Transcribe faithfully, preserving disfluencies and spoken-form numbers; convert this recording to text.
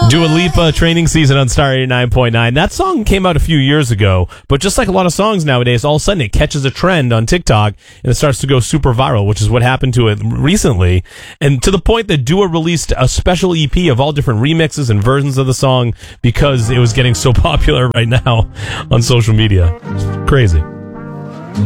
Dua Lipa, Training Season on Star eighty-nine point nine. That song came out a few years ago, but just like a lot of songs nowadays, all of a sudden it catches a trend on TikTok and it starts to go super viral, which is what happened to it recently. And to the point that Dua released a special E P of all different remixes and versions of the song because it was getting so popular right now on social media. It's crazy.